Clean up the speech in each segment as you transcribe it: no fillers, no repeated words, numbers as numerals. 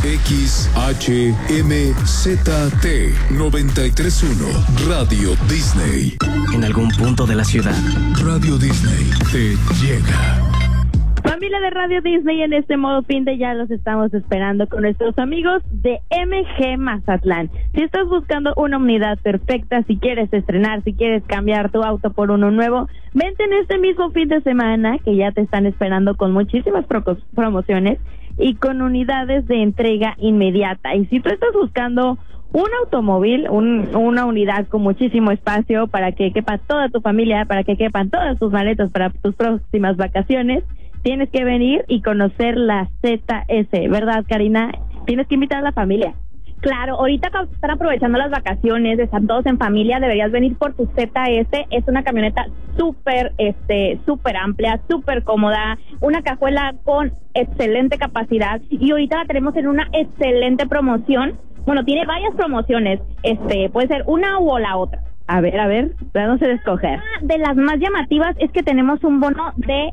XHMZT 93.1 Radio Disney. En algún punto de la ciudad, Radio Disney te llega. Familia de Radio Disney, en este modo fin de ya los estamos esperando con nuestros amigos de MG Mazatlán. Si estás buscando una unidad perfecta, si quieres estrenar, si quieres cambiar tu auto por uno nuevo, vente en este mismo fin de semana que ya te están esperando con muchísimas promociones y con unidades de entrega inmediata. Y si tú estás buscando un automóvil, una unidad con muchísimo espacio para que quepa toda tu familia, para que quepan todas tus maletas para tus próximas vacaciones, tienes que venir y conocer la ZS, ¿verdad, Karina? Tienes que invitar a la familia. Claro, ahorita que están aprovechando las vacaciones, están todos en familia, deberías venir por tu ZS. Es una camioneta súper amplia, súper cómoda, una cajuela con excelente capacidad y ahorita la tenemos en una excelente promoción. Bueno, tiene varias promociones, puede ser una o la otra. A ver, vamos a escoger. Una de las más llamativas es que tenemos un bono de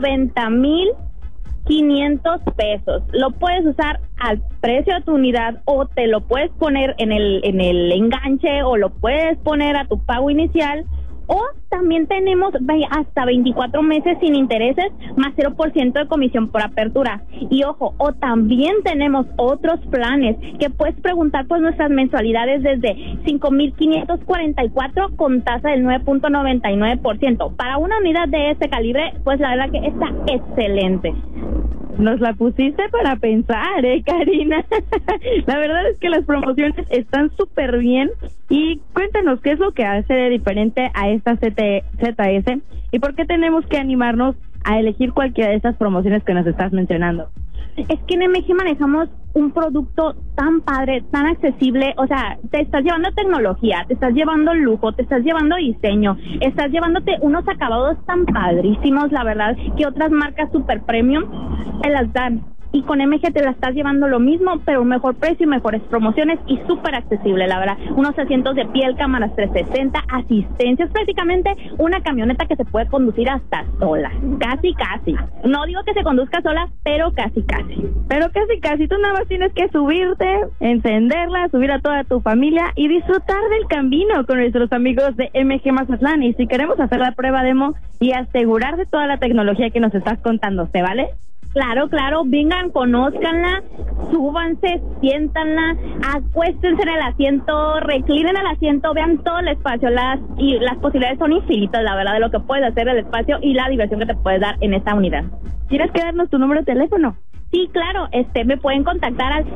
90,500 pesos. Lo puedes usar al precio de tu unidad o te lo puedes poner en el enganche o lo puedes poner a tu pago inicial. O también tenemos hasta 24 meses sin intereses más 0% de comisión por apertura. Y ojo, o también tenemos otros planes que puedes preguntar por nuestras mensualidades desde 5,544 con tasa del 9.99%. Para una unidad de este calibre, pues la verdad que está excelente. Nos la pusiste para pensar, Karina. La verdad es que las promociones están súper bien. Y cuéntanos, ¿qué es lo que hace de diferente a esta ZS? ¿Y por qué tenemos que animarnos a elegir cualquiera de estas promociones que nos estás mencionando? Es que en MG manejamos un producto tan padre, tan accesible, o sea, te estás llevando tecnología, te estás llevando lujo, te estás llevando diseño, estás llevándote unos acabados tan padrísimos, la verdad, que otras marcas super premium te las dan. Y con MG te la estás llevando lo mismo, pero un mejor precio y mejores promociones y súper accesible, la verdad. Unos asientos de piel, cámaras 360, asistencias, prácticamente una camioneta que se puede conducir hasta sola. Casi. No digo que se conduzca sola, pero casi. Pero casi. Tú nada más tienes que subirte, encenderla, subir a toda tu familia y disfrutar del camino con nuestros amigos de MG Mazatlán. Y si queremos hacer la prueba demo y asegurar de toda la tecnología que nos estás contando, ¿te vale? Claro, vengan, conózcanla, súbanse, siéntanla, acuéstense en el asiento, reclinen el asiento, vean todo el espacio, las posibilidades son infinitas, la verdad, de lo que puedes hacer el espacio y la diversión que te puedes dar en esta unidad. ¿Tienes que darnos tu número de teléfono? Sí, claro, me pueden contactar al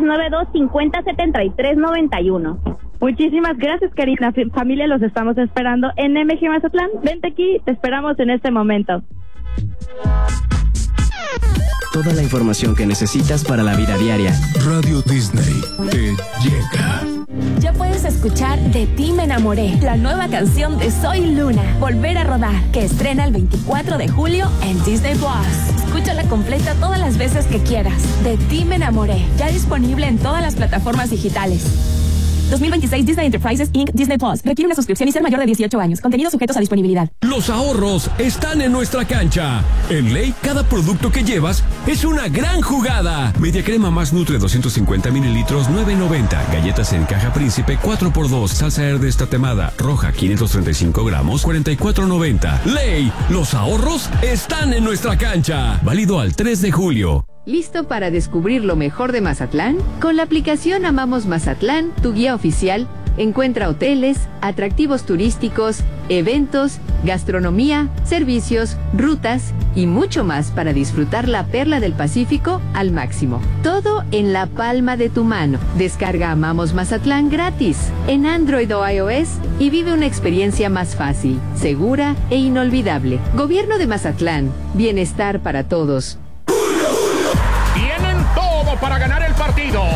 6692-507391. Muchísimas gracias, Karina. Familia, los estamos esperando en MG Mazatlán. Vente aquí, te esperamos en este momento. Toda la información que necesitas para la vida diaria. Radio Disney te llega. Ya puedes escuchar De Ti Me Enamoré, la nueva canción de Soy Luna, Volver a Rodar, que estrena el 24 de julio en Disney Plus. Escúchala completa todas las veces que quieras. De Ti Me Enamoré, ya disponible en todas las plataformas digitales. 2026 Disney Enterprises Inc. Disney Plus. Requiere una suscripción y ser mayor de 18 años. Contenidos sujetos a disponibilidad. Los ahorros están en nuestra cancha. En Ley, cada producto que llevas es una gran jugada. Media crema más Nutre 250 mililitros, 9.90. Galletas en caja Príncipe 4x2. Salsa Herdes tatemada roja 535 gramos, 44.90. Ley, los ahorros están en nuestra cancha. Válido al 3 de julio. ¿Listo para descubrir lo mejor de Mazatlán? Con la aplicación Amamos Mazatlán, tu guía oficial, encuentra hoteles, atractivos turísticos, eventos, gastronomía, servicios, rutas y mucho más para disfrutar la perla del Pacífico al máximo. Todo en la palma de tu mano. Descarga Amamos Mazatlán gratis en Android o iOS y vive una experiencia más fácil, segura e inolvidable. Gobierno de Mazatlán. Bienestar para todos. Tienen todo para ganar el partido.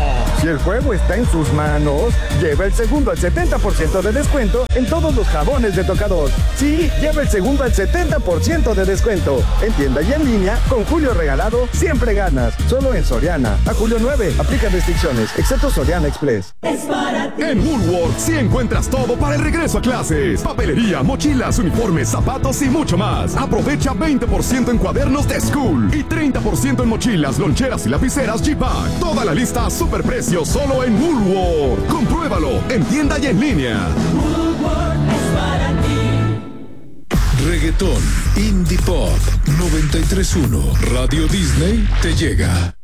Si el juego está en sus manos, lleva el segundo al 70% de descuento en todos los jabones de tocador. Sí, lleva el segundo al 70% de descuento. En tienda y en línea, con Julio Regalado, siempre ganas. Solo en Soriana. A julio 9, aplican restricciones, excepto Soriana Express. En Woolworth sí encuentras todo para el regreso a clases. Papelería, mochilas, uniformes, zapatos y mucho más. Aprovecha 20% en cuadernos de School y 30% en mochilas, loncheras y lapiceras G-Pack. Toda la lista a superprecio solo en Woolworth. Compruébalo en tienda y en línea. Woolworth es para ti. Reggaetón, Indie Pop, 93.1, Radio Disney te llega.